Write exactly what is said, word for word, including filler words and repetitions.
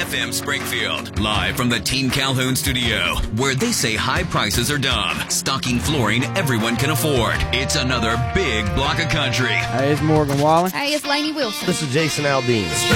F M Springfield. Live from the Team Calhoun studio, where they say high prices are dumb, stocking flooring everyone can afford. It's another big block of country. Hey, it's Morgan Wallen. Hey, it's Lainey Wilson. This is Jason Aldean.